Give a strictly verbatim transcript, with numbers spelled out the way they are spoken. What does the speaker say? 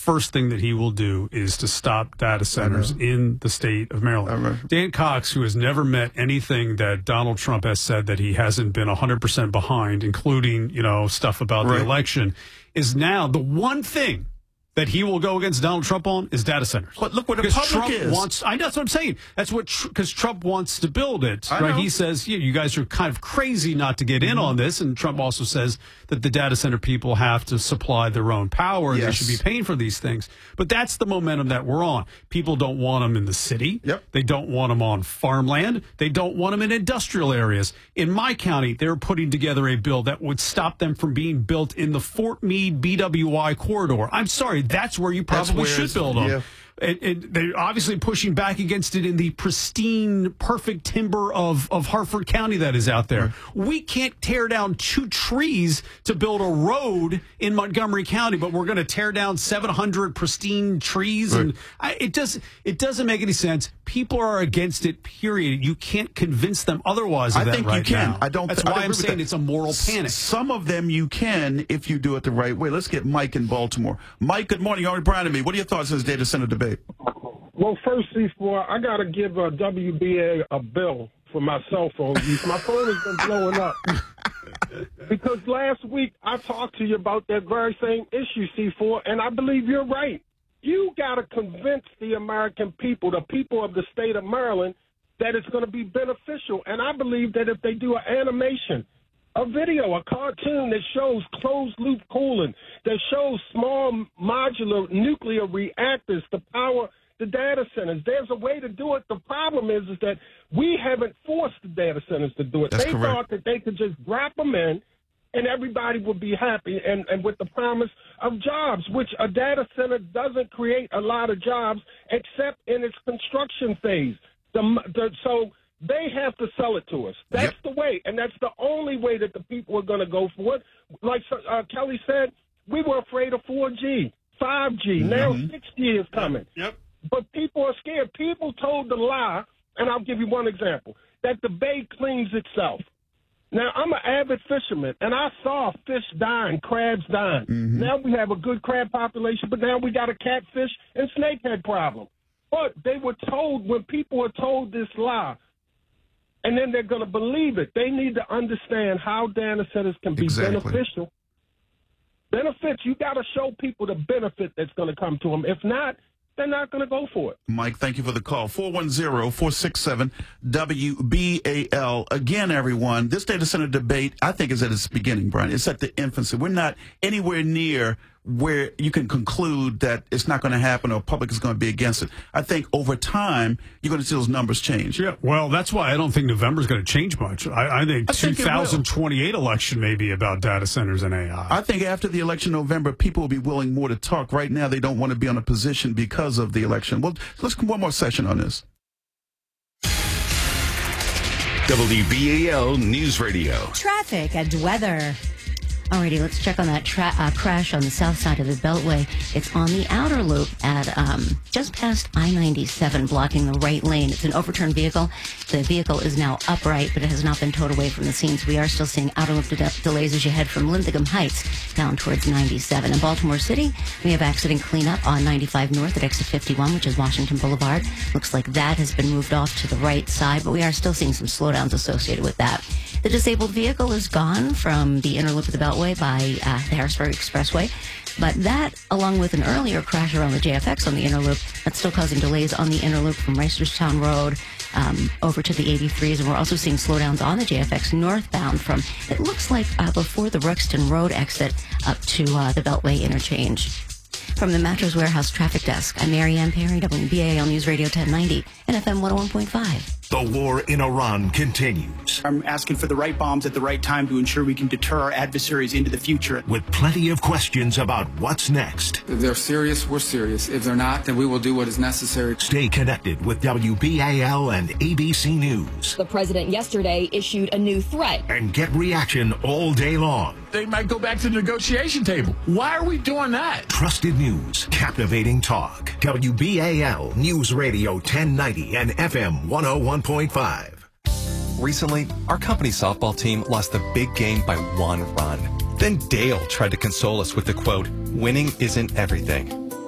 first thing that he will do is to stop data centers in the state of Maryland. Dan Cox, who has never met anything that Donald Trump has said that he hasn't been one hundred percent behind, including, you know, stuff about right. the election, is now the one thing that he will go against Donald Trump on is data centers. But look what the because public Trump is. Wants, I know that's what I'm saying. That's what because tr- Trump wants to build it. I Right? know. He says yeah, you guys are kind of crazy not to get in Mm-hmm. on this, and Trump also says that the data center people have to supply their own power. Yes. They should be paying for these things. But that's the momentum that we're on. People don't want them in the city. Yep. They don't want them on farmland. They don't want them in industrial areas. In my county, they're putting together a bill that would stop them from being built in the Fort Meade B W I corridor. I'm sorry, that's where you probably where should it's- build them. yeah. And, and they're obviously pushing back against it in the pristine, perfect timber of, of Harford County that is out there. Right. We can't tear down two trees to build a road in Montgomery County, but we're going to tear down seven hundred pristine trees. Right. And I, it, does, it doesn't make any sense. People are against it, period. You can't convince them otherwise of I that think right you can. now. I don't. That's I why don't I'm agree with saying that. it's a moral panic. S- Some of them you can if you do it the right way. Let's get Mike in Baltimore. Mike, good morning. You're on Brian and me. What are your thoughts on this data center debate? Well, first, C four, I got to give uh, W B A a bill for my cell phone use. My phone has been blowing up. Because last week I talked to you about that very same issue, C four, and I believe you're right. You got to convince the American people, the people of the state of Maryland, that it's going to be beneficial. And I believe that if they do an animation, a video, a cartoon that shows closed-loop cooling, that shows small modular nuclear reactors to power the data centers, there's a way to do it. The problem is, is that we haven't forced the data centers to do it. That's they correct. thought that they could just drop them in and everybody would be happy, and, and with the promise of jobs, which a data center doesn't create a lot of jobs except in its construction phase. The, the, so they have to sell it to us. That's Yep. the way, and that's the only way that the people are going to go for it. Like uh, Kelly said, we were afraid of four G, five G. Now Mhm. six G is coming. Yep. But people are scared. People told the lie, and I'll give you one example, that the bay cleans itself. Now, I'm an avid fisherman, and I saw fish dying, crabs dying. Mm-hmm. Now we have a good crab population, but now we got a catfish and snakehead problem. But they were told, when people are told this lie, and then they're going to believe it, they need to understand how data centers can be Exactly. beneficial. Benefits, you got to show people the benefit that's going to come to them. If not, they're not going to go for it. Mike, thank you for the call. four one zero, four six seven, W B A L. Again, everyone, this data center debate, I think, is at its beginning, Brian. It's at the infancy. We're not anywhere near where you can conclude that it's not going to happen or public is going to be against it. I think over time, you're going to see those numbers change. Yeah, well, that's why I don't think November is going to change much. I, I think I think it will. twenty twenty-eight election may be about data centers and A I. I think after the election in November, people will be willing more to talk. Right now, they don't want to be on a position because of the election. Well, let's come one more session on this. W B A L News Radio. Traffic and weather. Alrighty, let's check on that tra- uh, crash on the south side of the Beltway. It's on the outer loop at um, just past I ninety-seven, blocking the right lane. It's an overturned vehicle. The vehicle is now upright, but it has not been towed away from the scene. So we are still seeing outer loop de- delays as you head from Linthicum Heights down towards ninety-seven. In Baltimore City, we have accident cleanup on ninety-five North at exit fifty-one, which is Washington Boulevard. Looks like that has been moved off to the right side, but we are still seeing some slowdowns associated with that. The disabled vehicle is gone from the inner loop of the Beltway by uh, the Harrisburg Expressway. But that, along with an earlier crash around the J F X on the inner loop, that's still causing delays on the inner loop from Reisterstown Road um, over to the eighty-threes. And we're also seeing slowdowns on the J F X northbound from, it looks like, uh, before the Brookston Road exit up to uh, the Beltway interchange. From the Mattress Warehouse Traffic Desk, I'm Mary Ann Perry, W B A L News Radio ten ninety, and F M one oh one point five. The war in Iran continues. I'm asking for the right bombs at the right time to ensure we can deter our adversaries into the future. With plenty of questions about what's next. If they're serious, we're serious. If they're not, then we will do what is necessary. Stay connected with W B A L and A B C News. The president yesterday issued a new threat. And get reaction all day long. They might go back to the negotiation table. Why are we doing that? Trusted news, captivating talk. W B A L News Radio ten ninety and F M one oh one point five. Recently, our company softball team lost the big game by one run. Then Dale tried to console us with the quote, "Winning isn't everything."